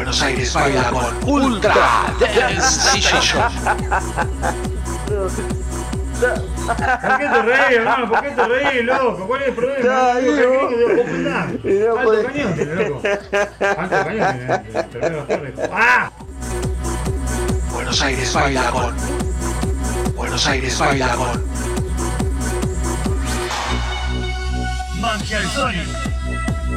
Buenos Aires baila con Ultra Dance DJ Show. ¿Por qué te reís, hermano? ¿Por qué te reís, loco? ¿Cuál es el problema? Alto cañón, loco. Alto cañón. ¡Ah! Buenos Aires baila con. Buenos Aires baila con. Mangiarisoni.